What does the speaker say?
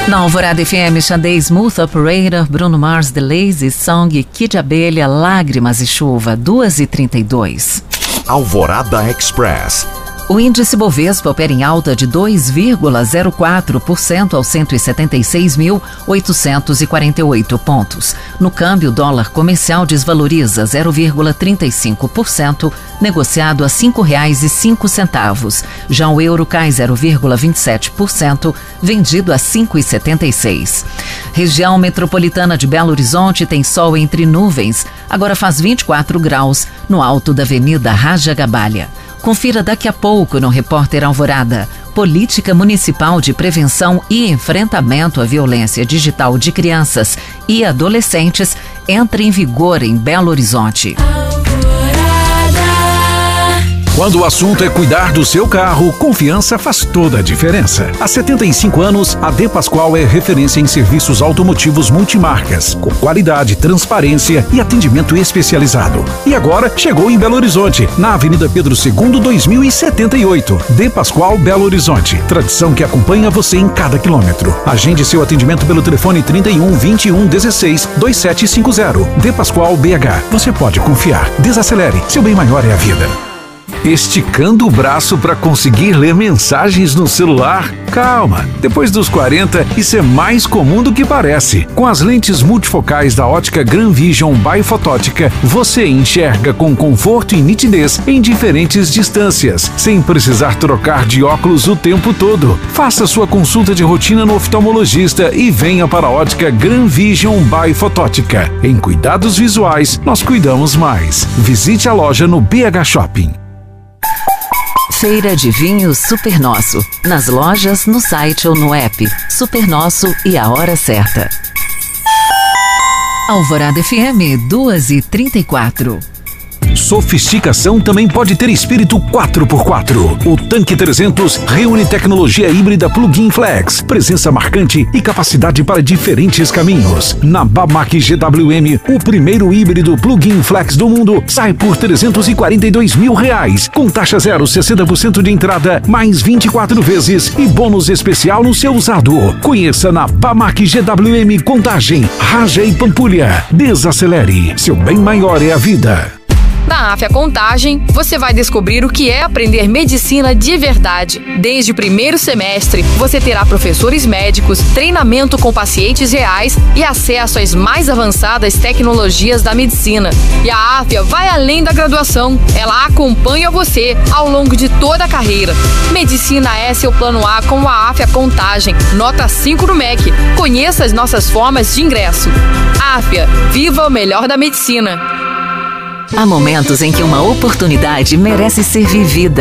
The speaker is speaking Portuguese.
Na Alvorada FM, Xandê, Smooth Operator, Bruno Mars, The Lazy Song, Kid Abelha, Lágrimas e Chuva, 2h32. Alvorada Express. O índice Bovespa opera em alta de 2,04% aos 176.848 pontos. No câmbio, o dólar comercial desvaloriza 0,35%, negociado a R$ 5,05. Já o euro cai 0,27%, vendido a R$ 5,76. Região metropolitana de Belo Horizonte tem sol entre nuvens, agora faz 24 graus, no alto da Avenida Raja Gabalha. Confira daqui a pouco no Repórter Alvorada. Política Municipal de Prevenção e Enfrentamento à Violência Digital de Crianças e Adolescentes entra em vigor em Belo Horizonte. Quando o assunto é cuidar do seu carro, confiança faz toda a diferença. Há 75 anos, a De Pascoal é referência em serviços automotivos multimarcas, com qualidade, transparência e atendimento especializado. E agora chegou em Belo Horizonte, na Avenida Pedro II, 2078. De Pascoal, Belo Horizonte. Tradição que acompanha você em cada quilômetro. Agende seu atendimento pelo telefone 31 21 16 2750. De Pascoal BH. Você pode confiar. Desacelere. Seu bem maior é a vida. Esticando o braço para conseguir ler mensagens no celular? Calma, depois dos 40, isso é mais comum do que parece. Com as lentes multifocais da ótica Gran Vision by Fotótica, você enxerga com conforto e nitidez em diferentes distâncias, sem precisar trocar de óculos o tempo todo. Faça sua consulta de rotina no oftalmologista e venha para a ótica Gran Vision by Fotótica. Em cuidados visuais, nós cuidamos mais. Visite a loja no BH Shopping. Feira de Vinhos Super Nosso. Nas lojas, no site ou no app. Super Nosso e a hora certa. Alvorada FM, 2h34. Sofisticação também pode ter espírito 4x4. O Tanque 300 reúne tecnologia híbrida Plug-in Flex, presença marcante e capacidade para diferentes caminhos. Na Bamac GWM, o primeiro híbrido Plug-in Flex do mundo sai por R$342 mil, com taxa 0, 60% de entrada, mais 24 vezes e bônus especial no seu usado. Conheça na Bamac GWM Contagem, Raja e Pampulha. Desacelere, seu bem maior é a vida. Na AFIA Contagem, você vai descobrir o que é aprender medicina de verdade. Desde o primeiro semestre, você terá professores médicos, treinamento com pacientes reais e acesso às mais avançadas tecnologias da medicina. E a AFIA vai além da graduação. Ela acompanha você ao longo de toda a carreira. Medicina é seu plano A com a AFIA Contagem. Nota 5 no MEC. Conheça as nossas formas de ingresso. AFIA, viva o melhor da medicina. Há momentos em que uma oportunidade merece ser vivida.